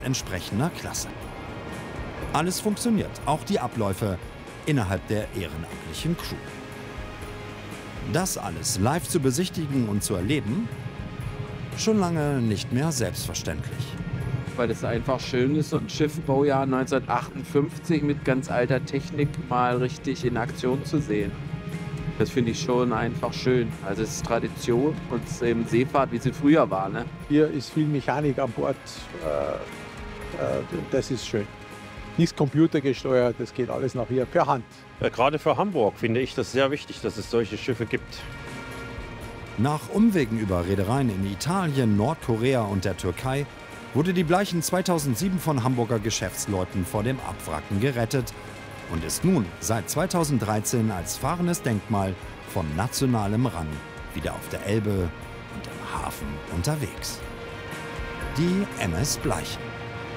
entsprechender Klasse. Alles funktioniert, auch die Abläufe innerhalb der ehrenamtlichen Crew. Das alles live zu besichtigen und zu erleben, schon lange nicht mehr selbstverständlich. Weil es einfach schön ist, so ein Schiff Baujahr 1958 mit ganz alter Technik mal richtig in Aktion zu sehen. Das finde ich schon einfach schön. Also es ist Tradition und es ist eben Seefahrt, wie sie früher war. Ne? Hier ist viel Mechanik an Bord. Das ist schön. Nichts computergesteuert, das geht alles nach hier per Hand. Gerade für Hamburg finde ich das sehr wichtig, dass es solche Schiffe gibt. Nach Umwegen über Reedereien in Italien, Nordkorea und der Türkei wurde die Bleichen 2007 von Hamburger Geschäftsleuten vor dem Abwracken gerettet und ist nun seit 2013 als fahrendes Denkmal von nationalem Rang wieder auf der Elbe und im Hafen unterwegs. Die MS Bleichen.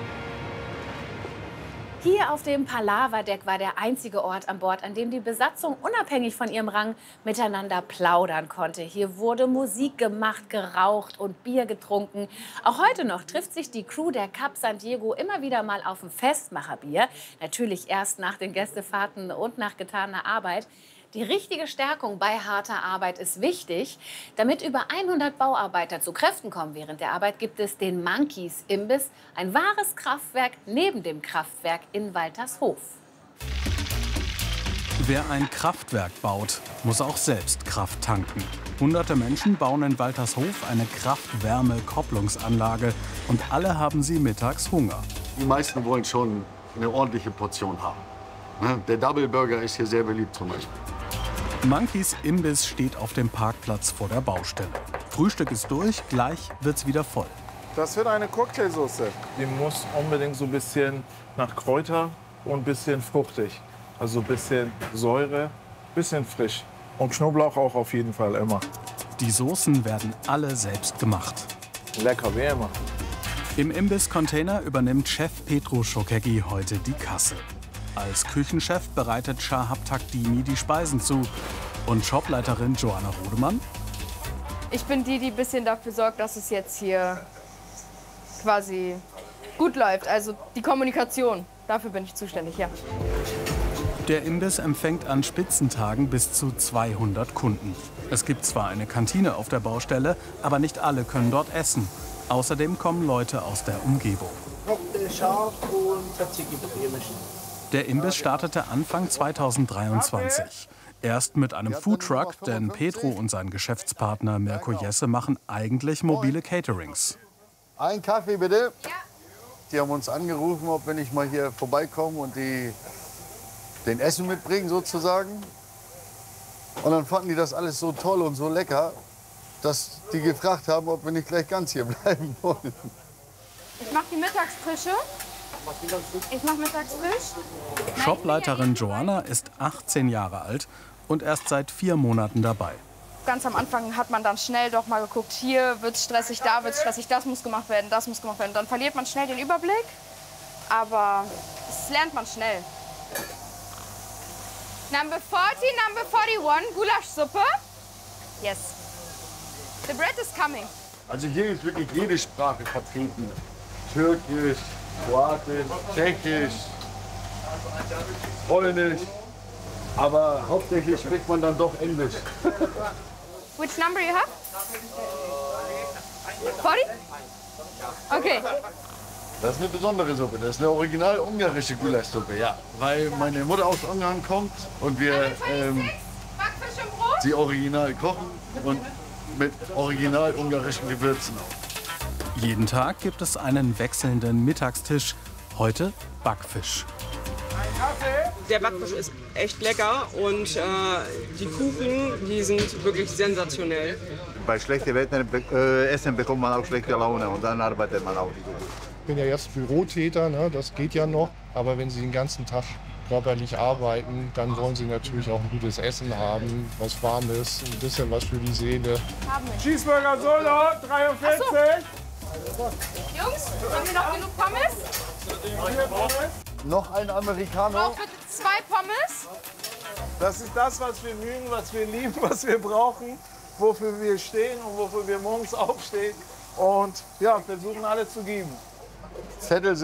Hier auf dem Palaverdeck war der einzige Ort an Bord, an dem die Besatzung unabhängig von ihrem Rang miteinander plaudern konnte. Hier wurde Musik gemacht, geraucht und Bier getrunken. Auch heute noch trifft sich die Crew der Cap San Diego immer wieder mal auf ein Festmacherbier. Natürlich erst nach den Gästefahrten und nach getaner Arbeit. Die richtige Stärkung bei harter Arbeit ist wichtig. Damit über 100 Bauarbeiter zu Kräften kommen während der Arbeit, gibt es den Monkeys Imbiss, ein wahres Kraftwerk neben dem Kraftwerk in Waltershof. Wer ein Kraftwerk baut, muss auch selbst Kraft tanken. Hunderte Menschen bauen in Waltershof eine Kraft-Wärme-Kopplungsanlage und alle haben sie mittags Hunger. Die meisten wollen schon eine ordentliche Portion haben. Der Double Burger ist hier sehr beliebt zum Beispiel. Monkeys Imbiss steht auf dem Parkplatz vor der Baustelle. Frühstück ist durch, gleich wird's wieder voll. Das wird eine Cocktailsoße. Die muss unbedingt so ein bisschen nach Kräuter und ein bisschen fruchtig. Also ein bisschen Säure, ein bisschen frisch. Und Knoblauch auch auf jeden Fall immer. Die Soßen werden alle selbst gemacht. Lecker wie immer. Im Imbiss-Container übernimmt Chef Petru Şokegi heute die Kasse. Als Küchenchef bereitet Shahab Takdimi die Speisen zu. Und Shopleiterin Joanna Rodemann? Ich bin die ein bisschen dafür sorgt, dass es jetzt hier quasi gut läuft. Also die Kommunikation, dafür bin ich zuständig, ja. Der Imbiss empfängt an Spitzentagen bis zu 200 Kunden. Es gibt zwar eine Kantine auf der Baustelle, aber nicht alle können dort essen. Außerdem kommen Leute aus der Umgebung. Der Imbiss startete Anfang 2023. Erst mit einem Foodtruck, denn Petru und sein Geschäftspartner Mirko Jesse machen eigentlich mobile Caterings. Ein Kaffee bitte. Ja. Die haben uns angerufen, ob wir nicht mal hier vorbeikommen und den Essen mitbringen sozusagen. Und dann fanden die das alles so toll und so lecker, dass die gefragt haben, ob wir nicht gleich ganz hier bleiben wollen. Ich mache die Mittagsfrische. Ich mache Mittagsfisch. Shopleiterin Joanna ist 18 Jahre alt und erst seit 4 Monaten dabei. Ganz am Anfang hat man dann schnell doch mal geguckt, hier wird es stressig, da wird es stressig, das muss gemacht werden, das muss gemacht werden. Dann verliert man schnell den Überblick, aber das lernt man schnell. Number 40, number 41, Gulaschsuppe. Yes. The bread is coming. Also hier ist wirklich jede Sprache vertreten. Türkisch, Kroatisch, Tschechisch, Polnisch. Aber hauptsächlich spricht man dann doch Englisch. Which number you have? 40? Okay. Das ist eine besondere Suppe. Das ist eine original ungarische Gulaschsuppe, ja. Weil meine Mutter aus Ungarn kommt und wir sie original kochen und mit original ungarischen Gewürzen auch. Jeden Tag gibt es einen wechselnden Mittagstisch. Heute Backfisch. Der Backfisch ist echt lecker und die Kuchen, die sind wirklich sensationell. Bei schlechtem Essen bekommt man auch schlechte Laune und dann arbeitet man auch nicht gut. Ich bin ja jetzt Bürotäter, ne? Das geht ja noch. Aber wenn Sie den ganzen Tag körperlich arbeiten, dann wollen Sie natürlich auch ein gutes Essen haben, was Warmes, ein bisschen was für die Seele. Cheeseburger Solo, 43. Jungs, haben wir noch genug Pommes? Noch ein Americano. Auch bitte 2 Pommes. Das ist das, was wir mögen, was wir lieben, was wir brauchen, wofür wir stehen und wofür wir morgens aufstehen. Und ja, versuchen alle zu geben. Zettel